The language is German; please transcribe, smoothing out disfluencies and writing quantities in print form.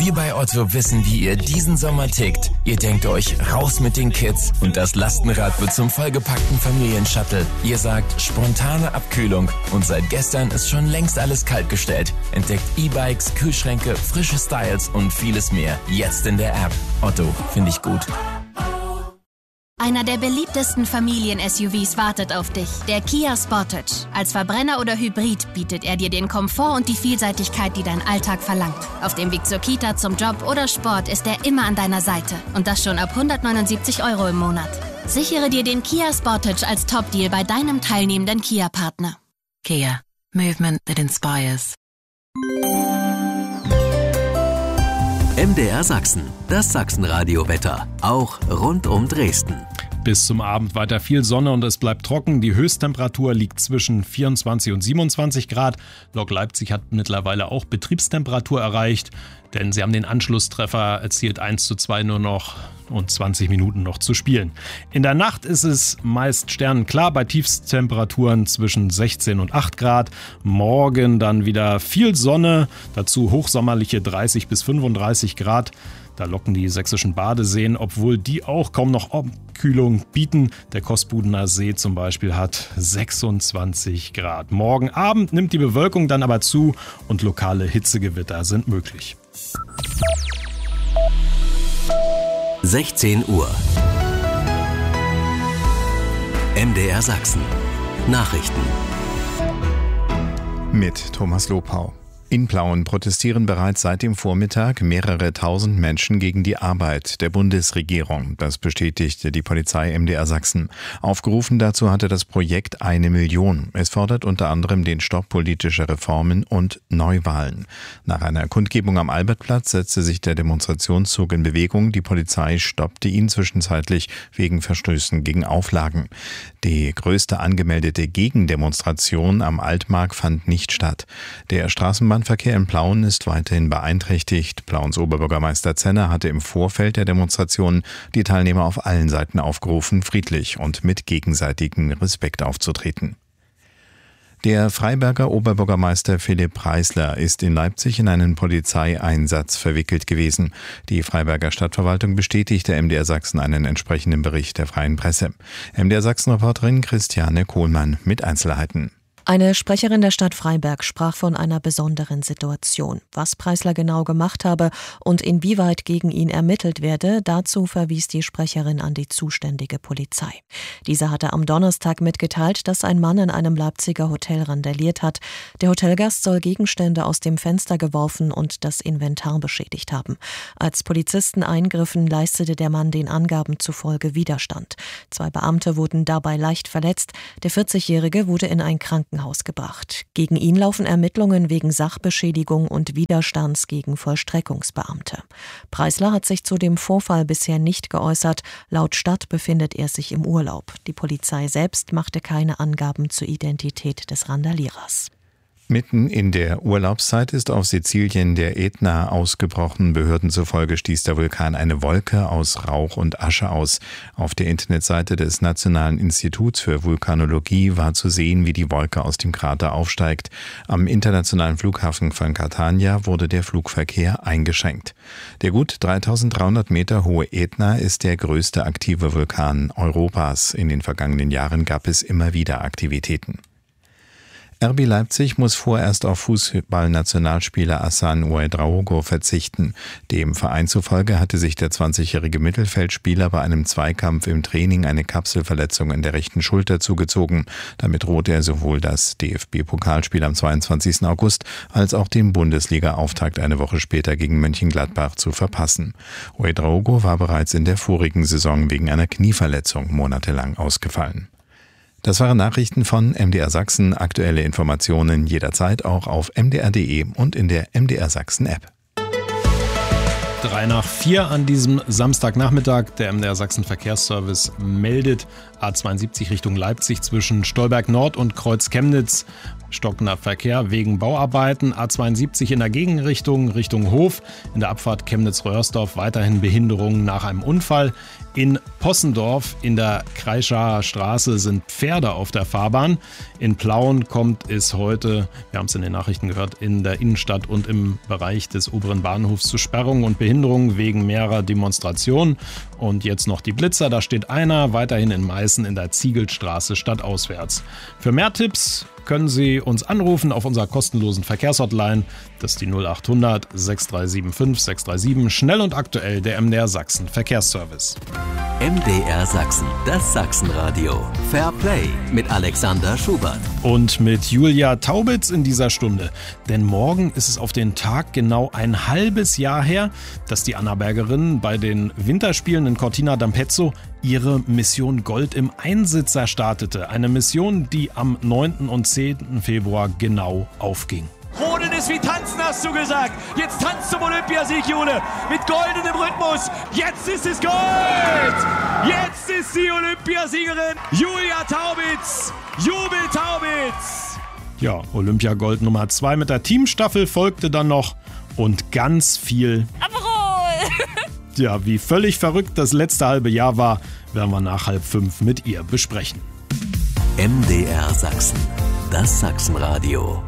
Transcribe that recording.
Wir bei Otto wissen, wie ihr diesen Sommer tickt. Ihr denkt euch, raus mit den Kids und das Lastenrad wird zum vollgepackten Familienshuttle. Ihr sagt, spontane Abkühlung und seit gestern ist schon längst alles kaltgestellt. Entdeckt E-Bikes, Kühlschränke, frische Styles und vieles mehr. Jetzt in der App. Otto, finde ich gut. Einer der beliebtesten Familien-SUVs wartet auf dich, der Kia Sportage. Als Verbrenner oder Hybrid bietet er dir den Komfort und die Vielseitigkeit, die dein Alltag verlangt. Auf dem Weg zur Kita, zum Job oder Sport ist er immer an deiner Seite. Und das schon ab 179 € im Monat. Sichere dir den Kia Sportage als Top-Deal bei deinem teilnehmenden Kia-Partner. Kia. Movement that inspires. MDR Sachsen, das Sachsenradio-Wetter, auch rund um Dresden. Bis zum Abend weiter viel Sonne und es bleibt trocken. Die Höchsttemperatur liegt zwischen 24 und 27 Grad. Lok Leipzig hat mittlerweile auch Betriebstemperatur erreicht, denn sie haben den Anschlusstreffer erzielt, 1:2 nur noch und 20 Minuten noch zu spielen. In der Nacht ist es meist sternenklar bei Tiefsttemperaturen zwischen 16 und 8 Grad. Morgen dann wieder viel Sonne, dazu hochsommerliche 30 bis 35 Grad. Da locken die sächsischen Badeseen, obwohl die auch kaum noch Abkühlung bieten. Der Kosbudener See zum Beispiel hat 26 Grad. Morgen Abend nimmt die Bewölkung dann aber zu und lokale Hitzegewitter sind möglich. 16 Uhr. MDR Sachsen. Nachrichten. Mit Thomas Lopau. In Plauen protestieren bereits seit dem Vormittag mehrere tausend Menschen gegen die Arbeit der Bundesregierung. Das bestätigte die Polizei MDR Sachsen. Aufgerufen dazu hatte das Projekt 1 Million. Es fordert unter anderem den Stopp politischer Reformen und Neuwahlen. Nach einer Kundgebung am Albertplatz setzte sich der Demonstrationszug in Bewegung. Die Polizei stoppte ihn zwischenzeitlich wegen Verstößen gegen Auflagen. Die größte angemeldete Gegendemonstration am Altmark fand nicht statt. Der Straßenbahnverkehr in Plauen ist weiterhin beeinträchtigt. Plauens Oberbürgermeister Zenner hatte im Vorfeld der Demonstration die Teilnehmer auf allen Seiten aufgerufen, friedlich und mit gegenseitigem Respekt aufzutreten. Der Freiberger Oberbürgermeister Philipp Preisler ist in Leipzig in einen Polizeieinsatz verwickelt gewesen. Die Freiberger Stadtverwaltung bestätigte MDR Sachsen einen entsprechenden Bericht der Freien Presse. MDR Sachsen-Reporterin Christiane Kohlmann mit Einzelheiten. Eine Sprecherin der Stadt Freiberg sprach von einer besonderen Situation. Was Preisler genau gemacht habe und inwieweit gegen ihn ermittelt werde, dazu verwies die Sprecherin an die zuständige Polizei. Diese hatte am Donnerstag mitgeteilt, dass ein Mann in einem Leipziger Hotel randaliert hat. Der Hotelgast soll Gegenstände aus dem Fenster geworfen und das Inventar beschädigt haben. Als Polizisten eingriffen, leistete der Mann den Angaben zufolge Widerstand. 2 Beamte wurden dabei leicht verletzt. Der 40-Jährige wurde in ein Krankenhaus gebracht. Gegen ihn laufen Ermittlungen wegen Sachbeschädigung und Widerstands gegen Vollstreckungsbeamte. Preisler hat sich zu dem Vorfall bisher nicht geäußert. Laut Stadt befindet er sich im Urlaub. Die Polizei selbst machte keine Angaben zur Identität des Randalierers. Mitten in der Urlaubszeit ist auf Sizilien der Ätna ausgebrochen. Behörden zufolge stieß der Vulkan eine Wolke aus Rauch und Asche aus. Auf der Internetseite des Nationalen Instituts für Vulkanologie war zu sehen, wie die Wolke aus dem Krater aufsteigt. Am internationalen Flughafen von Catania wurde der Flugverkehr eingeschränkt. Der gut 3300 Meter hohe Ätna ist der größte aktive Vulkan Europas. In den vergangenen Jahren gab es immer wieder Aktivitäten. RB Leipzig muss vorerst auf Fußballnationalspieler Hassan Ouedraogo verzichten. Dem Verein zufolge hatte sich der 20-jährige Mittelfeldspieler bei einem Zweikampf im Training eine Kapselverletzung in der rechten Schulter zugezogen. Damit drohte er sowohl das DFB-Pokalspiel am 22. August als auch den Bundesliga-Auftakt eine Woche später gegen Mönchengladbach zu verpassen. Ouedraogo war bereits in der vorigen Saison wegen einer Knieverletzung monatelang ausgefallen. Das waren Nachrichten von MDR Sachsen. Aktuelle Informationen jederzeit auch auf mdr.de und in der MDR Sachsen App. 3:04 an diesem Samstagnachmittag. Der MDR Sachsen Verkehrsservice meldet A72 Richtung Leipzig zwischen Stolberg Nord und Kreuz Chemnitz. Stockender Verkehr wegen Bauarbeiten. A72 in der Gegenrichtung Richtung Hof. In der Abfahrt Chemnitz-Röhrsdorf weiterhin Behinderungen nach einem Unfall. In Possendorf in der Kreischaer Straße sind Pferde auf der Fahrbahn. In Plauen kommt es heute, wir haben es in den Nachrichten gehört, in der Innenstadt und im Bereich des oberen Bahnhofs zu Sperrungen und Behinderungen wegen mehrerer Demonstrationen. Und jetzt noch die Blitzer, da steht einer, weiterhin in Meißen in der Ziegelstraße stadtauswärts. Für mehr Tipps können Sie uns anrufen auf unserer kostenlosen Verkehrshotline. Das ist die 0800 6375 637. Schnell und aktuell der MDR Sachsen Verkehrsservice. MDR Sachsen, das Sachsenradio. Fair Play mit Alexander Schubert. Und mit Julia Taubitz in dieser Stunde. Denn morgen ist es auf den Tag genau ein halbes Jahr her, dass die Annabergerinnen bei den Winterspielen in Cortina d'Ampezzo ihre Mission Gold im Einsitzer startete. Eine Mission, die am 9. und 10. Februar genau aufging. Rodeln ist wie tanzen, hast du gesagt. Jetzt tanzt zum Olympiasieg, Jule. Mit goldenem Rhythmus. Jetzt ist es Gold. Jetzt ist die Olympiasiegerin Julia Taubitz. Jubel Taubitz. Ja, Olympiagold Nummer 2 mit der Teamstaffel folgte dann noch. Und ganz viel Aperol. Ja, wie völlig verrückt das letzte halbe Jahr war, werden wir nach 4:30 mit ihr besprechen. MDR Sachsen, das Sachsenradio.